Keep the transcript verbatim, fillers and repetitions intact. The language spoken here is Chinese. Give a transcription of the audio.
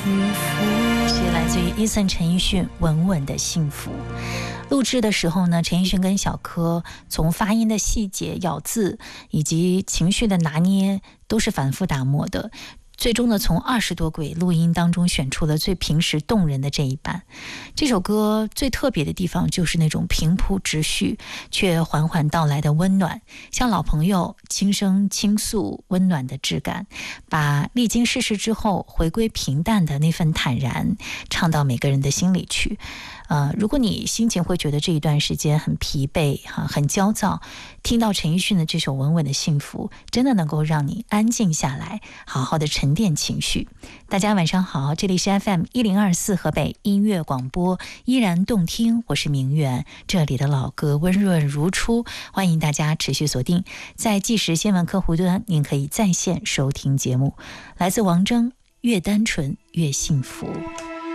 是来自于伊森陈奕迅《稳稳的幸福》。录制的时候呢，陈奕迅跟小柯从发音的细节、咬字以及情绪的拿捏都是反复打磨的。最终呢，从二十多轨录音当中选出了最平实动人的这一版。这首歌最特别的地方就是那种平铺直叙却缓缓到来的温暖，像老朋友轻声倾诉温暖的质感，把历经世事之后回归平淡的那份坦然唱到每个人的心里去。呃，如果你心情会觉得这一段时间很疲惫、哈、很焦躁，听到陈奕迅的这首《稳稳的幸福》，真的能够让你安静下来，好好的沉淀情绪。大家晚上好，这里是 F M 一零二四河北音乐广播，依然动听，我是明媛，这里的老歌温润如初，欢迎大家持续锁定。在即时新闻客户端，您可以在线收听节目。来自王铮，越单纯越幸福。